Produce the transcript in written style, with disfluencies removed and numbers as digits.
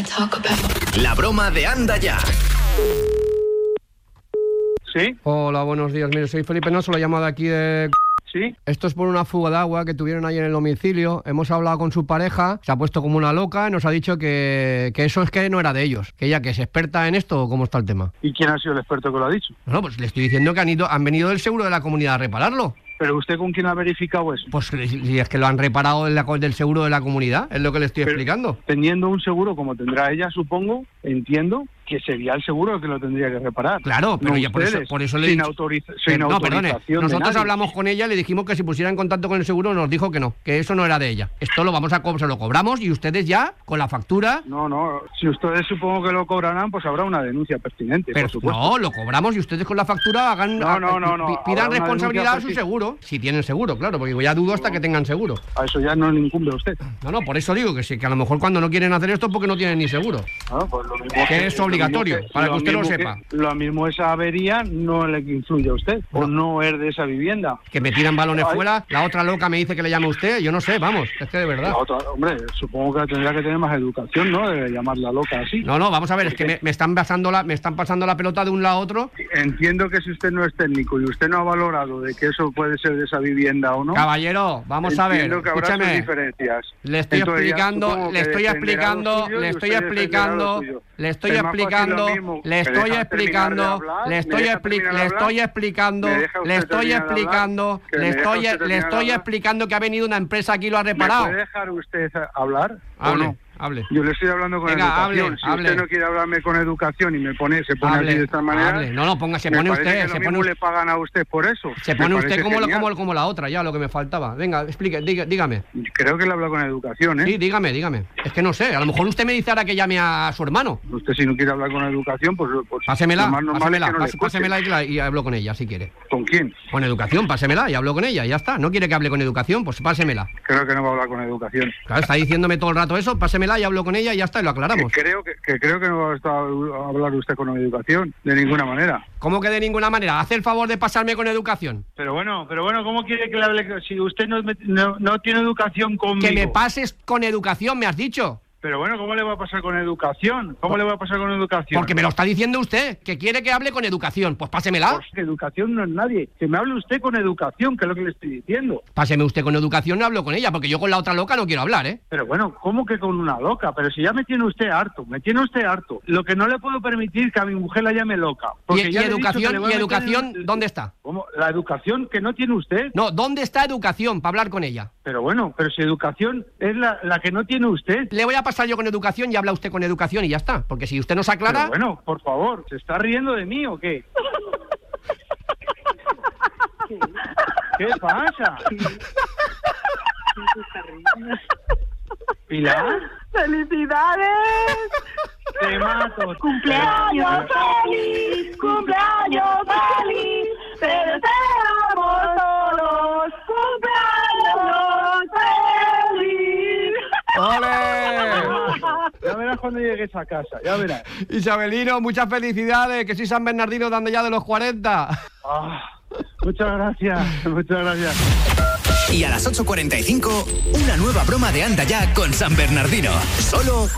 La broma de Anda Ya. ¿Sí? Hola, buenos días. Mire, soy Felipe Noso, la llamada aquí de... ¿Sí? Esto es por una fuga de agua que tuvieron ahí en el domicilio. Hemos hablado con su pareja, se ha puesto como una loca y nos ha dicho que eso es que no era de ellos. Que ella, que es experta en esto, ¿o cómo está el tema? ¿Y quién ha sido el experto que lo ha dicho? No, pues le estoy diciendo que han venido del seguro de la comunidad a repararlo. ¿Pero usted con quién ha verificado eso? Pues si es que lo han reparado del seguro de la comunidad, es lo que le estoy explicando. Teniendo un seguro como tendrá ella, supongo, entiendo que sería el seguro el que lo tendría que reparar. Claro, pero no ya por eso le he dicho... sin no, perdone, autorización nosotros de hablamos con ella, le dijimos que se pusiera en contacto con el seguro, nos dijo que no, que eso no era de ella. Esto lo se lo cobramos y ustedes ya, con la factura... No, si ustedes supongo que lo cobrarán, pues habrá una denuncia pertinente, pero, por supuesto. No, lo cobramos y ustedes con la factura hagan... Pidan responsabilidad a su seguro, si tienen seguro, claro, porque ya dudo hasta que tengan seguro. A eso ya no le incumbe a usted. No, por eso digo que sí, que a lo mejor cuando no quieren hacer esto es porque no tienen ni seguro. Pues lo mismo que es obligatorio, para que usted lo sepa. Lo mismo esa avería no le influye a usted, o no es de esa vivienda. Que me tiran balones fuera, la otra loca me dice que le llame a usted, yo no sé, vamos, es que de verdad. La otra, hombre, supongo que tendría que tener más educación, ¿no? De llamarla loca así. No, vamos a ver, es que me están pasando la pelota de un lado a otro. Entiendo que si usted no es técnico y usted no ha valorado de que eso puede ser de esa vivienda o no. Caballero, vamos a ver, escúchame. Diferencias. Le estoy explicando, le estoy explicando, que ha venido una empresa aquí y lo ha reparado. ¿Me puede dejar usted hablar? Hable. ¿O no? Hable. Yo le estoy hablando con educación. Si usted no quiere hablarme con educación y se pone así de esta manera... Se pone usted... ¿Le pagan a usted por eso? Se pone usted como la otra, ya, lo que me faltaba. Venga, explique, dígame. Creo que le habla con educación, ¿eh? Sí, dígame. Es que no sé, a lo mejor usted me dice ahora que llame a su hermano. Usted si no quiere hablar con educación, pues pásemela y hablo con ella, si quiere. ¿Con quién? Con educación, pásemela y hablo con ella, ya está. ¿No quiere que hable con educación? Pues pásemela. Creo que no va a hablar con educación. Claro, está diciéndome todo el rato eso, pásemela y hablo con ella y ya está, y lo aclaramos. Creo que no va a hablar usted con educación, de ninguna manera. ¿Cómo que de ninguna manera? Hace el favor de pasarme con educación. Pero bueno, ¿cómo quiere que le hable si usted no tiene educación conmigo? Que me pases con educación, me has dicho. Pero bueno, ¿cómo le va a pasar con educación? Porque me lo está diciendo usted, que quiere que hable con educación. Pues pásemela. Pues que educación no es nadie. Que me hable usted con educación, que es lo que le estoy diciendo. Páseme usted con educación, no hablo con ella, porque yo con la otra loca no quiero hablar, ¿eh? Pero bueno, ¿cómo que con una loca? Pero si ya me tiene usted harto. Lo que no le puedo permitir que a mi mujer la llame loca. ¿Y educación dónde está? ¿Cómo? ¿La educación que no tiene usted? No, ¿dónde está educación para hablar con ella? Pero bueno, si educación es la que no tiene usted. Le voy a pasar yo con educación y habla usted con educación y ya está, porque si usted no se aclara... Pero bueno, por favor, ¿se está riendo de mí o qué? ¿Qué pasa? ¿Pilar? ¡Felicidades! Te mato. ¡Cumpleaños feliz! ¡Te deseamos todos! ¡Cumpleaños feliz! ¡Ole! Ya verás cuando llegues a casa, ya verás. Isabelino, muchas felicidades, que soy San Bernardino dando ya de los 40. Muchas gracias. Y a las 8:45, una nueva broma de Anda Ya con San Bernardino. Solo